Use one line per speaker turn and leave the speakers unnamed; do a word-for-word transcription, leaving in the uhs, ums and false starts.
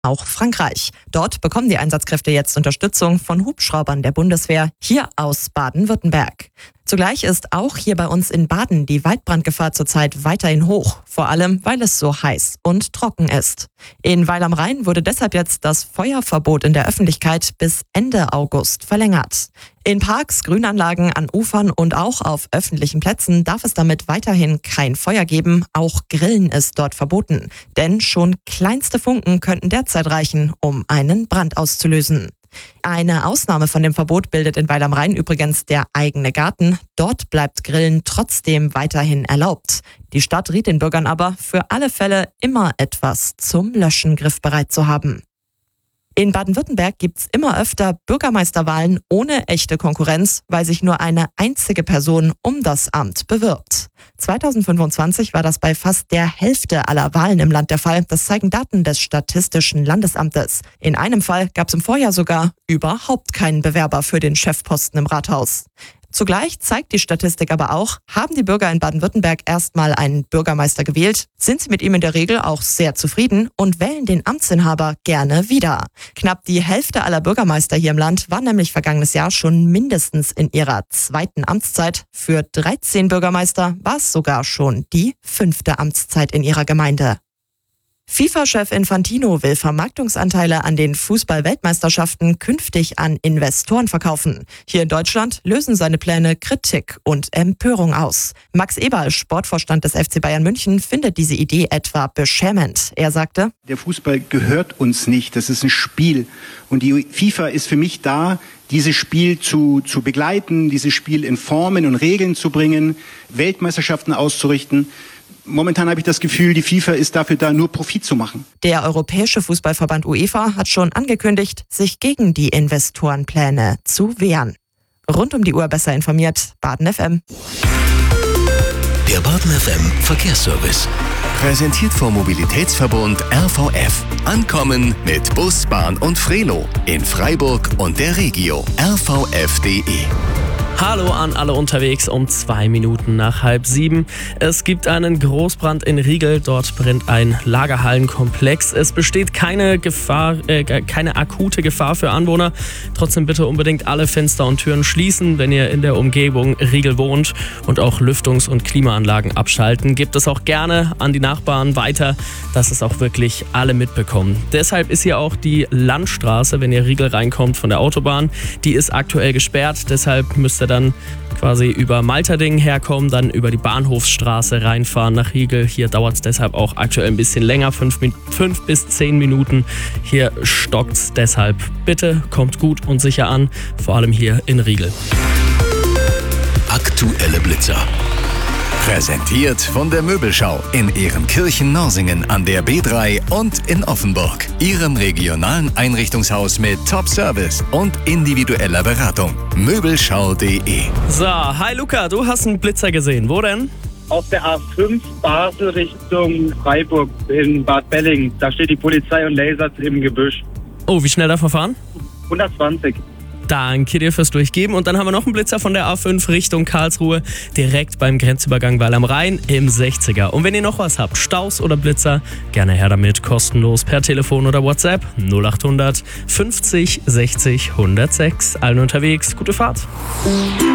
auch Frankreich. Dort bekommen die Einsatzkräfte jetzt Unterstützung von Hubschraubern der Bundeswehr, hier aus Baden-Württemberg. Zugleich ist auch hier bei uns in Baden die Waldbrandgefahr zurzeit weiterhin hoch, vor allem weil es so heiß und trocken ist. In Weil am Rhein wurde deshalb jetzt das Feuerverbot in der Öffentlichkeit bis Ende August verlängert. In Parks, Grünanlagen, an Ufern und auch auf öffentlichen Plätzen darf es damit weiterhin kein Feuer geben, auch Grillen ist dort verboten. Denn schon kleinste Funken könnten derzeit reichen, um einen Brand auszulösen. Eine Ausnahme von dem Verbot bildet in Weil am Rhein übrigens der eigene Garten. Dort bleibt Grillen trotzdem weiterhin erlaubt. Die Stadt riet den Bürgern aber, für alle Fälle immer etwas zum Löschen griffbereit zu haben. In Baden-Württemberg gibt's immer öfter Bürgermeisterwahlen ohne echte Konkurrenz, weil sich nur eine einzige Person um das Amt bewirbt. zweitausendfünfundzwanzig war das bei fast der Hälfte aller Wahlen im Land der Fall. Das zeigen Daten des Statistischen Landesamtes. In einem Fall gab's im Vorjahr sogar überhaupt keinen Bewerber für den Chefposten im Rathaus. Zugleich zeigt die Statistik aber auch, haben die Bürger in Baden-Württemberg erstmal einen Bürgermeister gewählt, sind sie mit ihm in der Regel auch sehr zufrieden und wählen den Amtsinhaber gerne wieder. Knapp die Hälfte aller Bürgermeister hier im Land war nämlich vergangenes Jahr schon mindestens in ihrer zweiten Amtszeit. Für dreizehn Bürgermeister war es sogar schon die fünfte Amtszeit in ihrer Gemeinde. FIFA-Chef Infantino will Vermarktungsanteile an den Fußball-Weltmeisterschaften künftig an Investoren verkaufen. Hier in Deutschland lösen seine Pläne Kritik und Empörung aus. Max Eberl, Sportvorstand des F C Bayern München, findet diese Idee etwa beschämend. Er sagte:
Der Fußball gehört uns nicht, das ist ein Spiel. Und die FIFA ist für mich da, dieses Spiel zu, zu begleiten, dieses Spiel in Formen und Regeln zu bringen, Weltmeisterschaften auszurichten. Momentan habe ich das Gefühl, die FIFA ist dafür da, nur Profit zu machen.
Der Europäische Fußballverband UEFA hat schon angekündigt, sich gegen die Investorenpläne zu wehren. Rund um die Uhr besser informiert, Baden F M.
Der Baden F M Verkehrsservice. Präsentiert vom Mobilitätsverbund R V F. Ankommen mit Bus, Bahn und Frelo in Freiburg und der Regio. r v f punkt d e.
Hallo an alle unterwegs um zwei Minuten nach halb sieben. Es gibt einen Großbrand in Riegel. Dort brennt ein Lagerhallenkomplex. Es besteht keine Gefahr, äh, keine akute Gefahr für Anwohner. Trotzdem bitte unbedingt alle Fenster und Türen schließen, wenn ihr in der Umgebung Riegel wohnt, und auch Lüftungs- und Klimaanlagen abschalten. Gebt es auch gerne an die Nachbarn weiter, dass es auch wirklich alle mitbekommen. Deshalb ist hier auch die Landstraße, wenn ihr Riegel reinkommt von der Autobahn, die ist aktuell gesperrt. Deshalb müsst ihr dann quasi über Malterding herkommen, dann über die Bahnhofsstraße reinfahren nach Riegel. Hier dauert es deshalb auch aktuell ein bisschen länger, fünf, fünf bis zehn Minuten. Hier stockt es deshalb. Bitte kommt gut und sicher an, vor allem hier in Riegel.
Aktuelle Blitzer. Präsentiert von der Möbelschau in Ehrenkirchen-Norsingen an der B drei und in Offenburg. Ihrem regionalen Einrichtungshaus mit Top-Service und individueller Beratung. Möbelschau punkt d e.
So, hi Luca, du hast einen Blitzer gesehen. Wo denn?
Auf der A fünf Basel Richtung Freiburg in Bad Belling. Da steht die Polizei und lasert im Gebüsch.
Oh, wie schnell darf man fahren?
hundertzwanzig.
Danke dir fürs Durchgeben. Und dann haben wir noch einen Blitzer von der A fünf Richtung Karlsruhe, direkt beim Grenzübergang Weil am Rhein im sechziger. Und wenn ihr noch was habt, Staus oder Blitzer, gerne her damit, kostenlos per Telefon oder WhatsApp null acht hundert fünfzig sechzig hundertsechs. Allen unterwegs, gute Fahrt.